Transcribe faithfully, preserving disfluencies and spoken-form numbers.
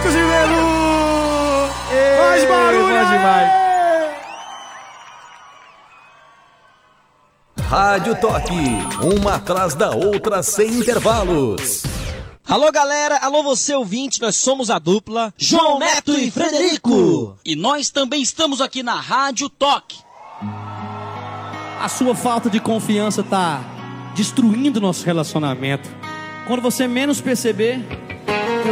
Marcos Ribeiro! Mais barulho! Bom demais. Rádio Toque, uma atrás da outra sem intervalos. Alô galera, alô você ouvinte, nós somos a dupla João Neto e Frederico. E nós também estamos aqui na Rádio Toque. A sua falta de confiança tá destruindo nosso relacionamento. Quando você menos perceber,